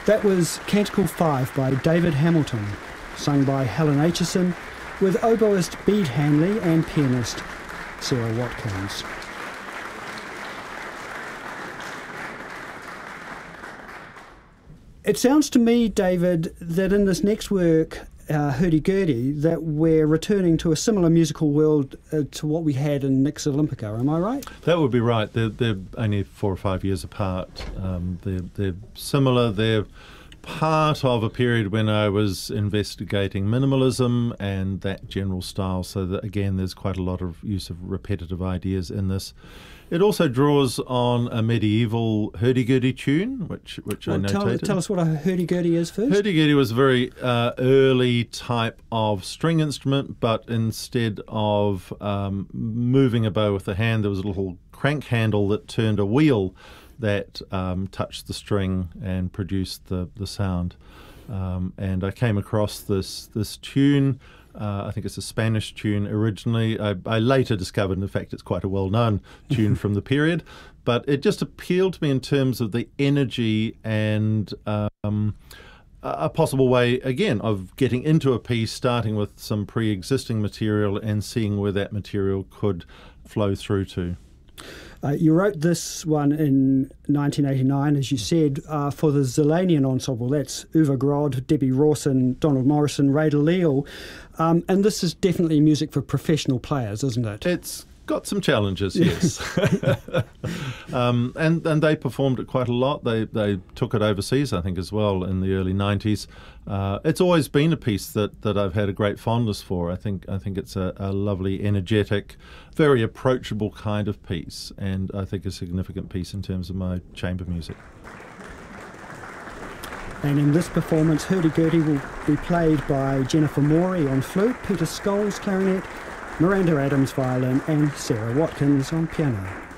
That was Canticle 5 by David Hamilton, sung by Helen Aitchison, with oboist Bede Hanley and pianist Sarah Watkins. It sounds to me, David, that in this next work, Hurdy-Gurdy, that we're returning to a similar musical world to what we had in Nix Olympica. Am I right? That would be right. They're only 4 or 5 years apart. They're similar. They're part of a period when I was investigating minimalism and that general style. So that, again, there's quite a lot of use of repetitive ideas in this. It also draws on a medieval hurdy-gurdy tune, which I notated. Tell us what a hurdy-gurdy is first. Hurdy-gurdy was a very early type of string instrument, but instead of moving a bow with the hand, there was a little crank handle that turned a wheel that touched the string and produced the sound. And I came across this tune. I think it's a Spanish tune originally. I later discovered, in fact, it's quite a well-known tune from the period. But it just appealed to me in terms of the energy and a possible way, again, of getting into a piece, starting with some pre-existing material and seeing where that material could flow through to. You wrote this one in 1989, as you said, for the Zilanian Ensemble. That's Uwe Grod, Debbie Rawson, Donald Morrison, Raider Leal. And this is definitely music for professional players, isn't it? It's got some challenges, yes. And they performed it quite a lot. They took it overseas, I think, as well in the early 90s. It's always been a piece that I've had a great fondness for. I think it's a lovely, energetic, very approachable kind of piece, and I think a significant piece in terms of my chamber music. And in this performance, Hurdy-Gurdy will be played by Jennifer Morey on flute, Peter Scholes clarinet, Miranda Adams violin and Sarah Watkins on piano.